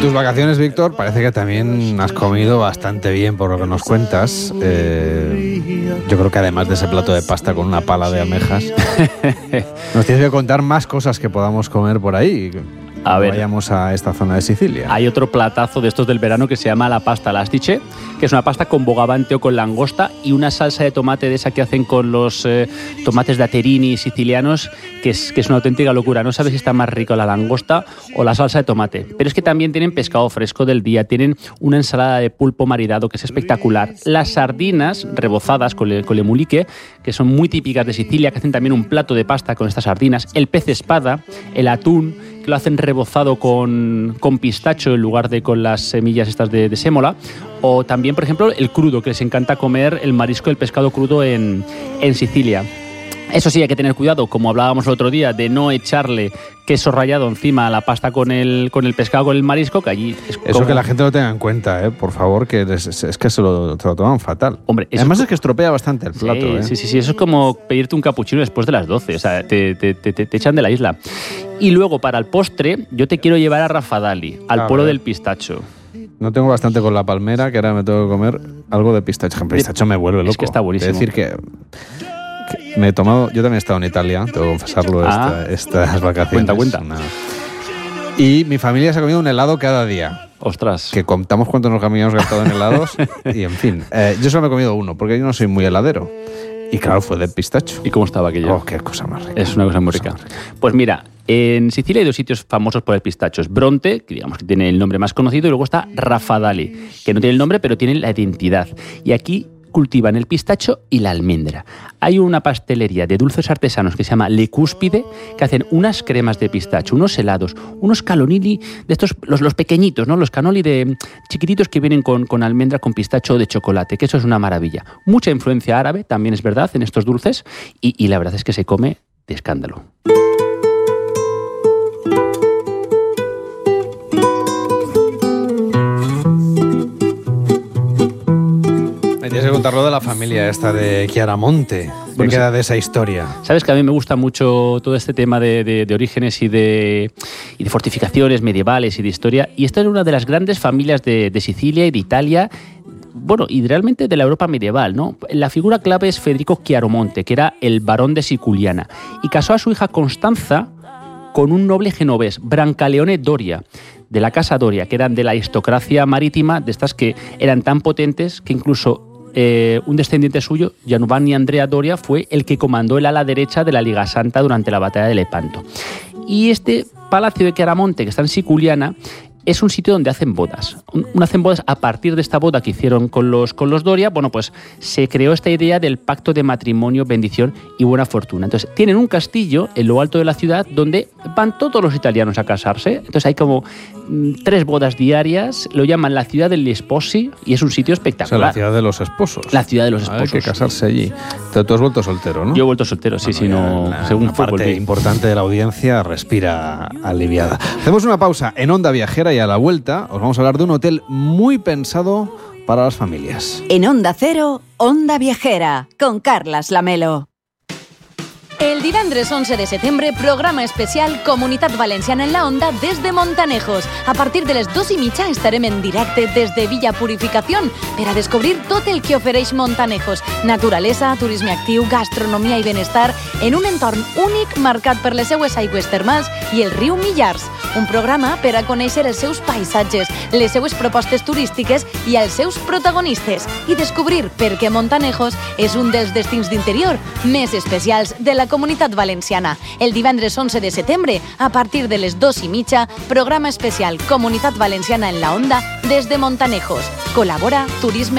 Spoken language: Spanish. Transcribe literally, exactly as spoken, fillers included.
tus vacaciones, Víctor, parece que también has comido bastante bien por lo que nos cuentas. Eh, yo creo que además de ese plato de pasta con una pala de almejas, nos tienes que contar más cosas que podamos comer por ahí. A ver, vayamos a esta zona de Sicilia. Hay otro platazo de estos del verano que se llama la pasta all'astice, que es una pasta con bogavante o con langosta y una salsa de tomate de esa que hacen con los eh, tomates de Aterini sicilianos, que es, que es una auténtica locura. No sabes si está más rico la langosta o la salsa de tomate. Pero es que también tienen pescado fresco del día, tienen una ensalada de pulpo maridado que es espectacular. Las sardinas rebozadas con le, con le mulique, que son muy típicas de Sicilia, que hacen también un plato de pasta con estas sardinas. El pez espada, el atún, que lo hacen rebozado con, con pistacho en lugar de con las semillas estas de, de sémola. O también, por ejemplo, el crudo, que les encanta comer el marisco, el pescado crudo en, en Sicilia. Eso sí, hay que tener cuidado, como hablábamos el otro día, de no echarle queso rallado encima a la pasta con el, con el pescado, con el marisco, que allí es como... Eso que la gente lo tenga en cuenta, ¿eh? Por favor, que es, es que se lo, se lo toman fatal. Hombre, además es, es que estropea bastante el plato. Sí, ¿eh? sí, sí, sí, eso es como pedirte un capuchino después de las doce, o sea, te, te, te, te echan de la isla. Y luego, para el postre, yo te quiero llevar a Raffadali, al a pueblo ver. del pistacho. No tengo bastante con la palmera, que ahora me tengo que comer algo de pistacho. El pistacho me vuelve loco. Es que está buenísimo. Es decir, que, que me he tomado... Yo también he estado en Italia, tengo que confesarlo, Ah. esta, estas vacaciones. Cuenta, cuenta. Una... Y mi familia se ha comido un helado cada día. Ostras. Que contamos cuánto nos habíamos gastado en helados. Y en fin, eh, yo solo me he comido uno, porque yo no soy muy heladero. Y claro, fue de pistacho. ¿Y cómo estaba aquello? Oh, qué cosa más rica. Es una cosa muy rica. Pues mira, en Sicilia hay dos sitios famosos por el pistacho. Es Bronte, que digamos que tiene el nombre más conocido, y luego está Raffadali, que no tiene el nombre, pero tiene la identidad. Y aquí cultivan el pistacho y la almendra. Hay una pastelería de dulces artesanos que se llama Le Cúspide, que hacen unas cremas de pistacho, unos helados, unos calonili de estos, los, los pequeñitos, ¿no? Los canoli de chiquititos que vienen con, con almendra, con pistacho de chocolate, que eso es una maravilla. Mucha influencia árabe, también es verdad, en estos dulces, y, y la verdad es que se come de escándalo. Tienes que contarlo de la familia esta de Chiaramonte. ¿Qué Bueno, queda sí. de esa historia? Sabes que a mí me gusta mucho todo este tema de, de, de orígenes y de, y de fortificaciones medievales y de historia. Y esta es una de las grandes familias de, de Sicilia y de Italia, bueno, y realmente de la Europa medieval, ¿no? La figura clave es Federico Chiaramonte, que era el barón de Siculiana, y casó a su hija Constanza con un noble genovés, Brancaleone Doria, de la casa Doria, que eran de la aristocracia marítima, de estas que eran tan potentes que incluso Eh, un descendiente suyo, Giovanni Andrea Doria, fue el que comandó el ala derecha de la Liga Santa durante la batalla de Lepanto. Y este palacio de Chiaramonte, que está en Siculiana, es un sitio donde hacen bodas. Un, un hacen bodas a partir de esta boda que hicieron con los, con los Doria. Bueno, pues se creó esta idea del pacto de matrimonio, bendición y buena fortuna. Entonces, tienen un castillo en lo alto de la ciudad donde van todos los italianos a casarse. Entonces, hay como mm, tres bodas diarias. Lo llaman la ciudad degli sposi y es un sitio O sea, espectacular. la ciudad de los esposos. La ciudad de los Hay esposos. que casarse allí. Tú, tú has vuelto soltero, ¿no? Yo he vuelto soltero, sí, Bueno, sí, no, la, según una fue, parte volví. importante de la audiencia respira aliviada. Hacemos una pausa en Onda Viajera y a la vuelta os vamos a hablar de un hotel muy pensado para las familias. En Onda Cero, Onda Viajera, con Carlas Lamelo. El divendres once de setembre, programa especial Comunitat Valenciana en la Onda des de Montanejos. A partir de les dos i mitja estarem en directe des de Villa Purificación per a descobrir tot el que ofereix Montanejos. Naturalesa, turisme actiu, gastronomia i benestar en un entorn únic marcat per les seues aigües termals i el riu Millars. Un programa per a conèixer els seus paisatges, les seues propostes turístiques i els seus protagonistes i descobrir per què Montanejos és un dels destins d'interior més especials de la Comunitat Valenciana. El divendres once de setembre, a partir de les dos i mitja, programa especial Comunitat Valenciana en la Onda des de Montanejos. Col·labora Turisme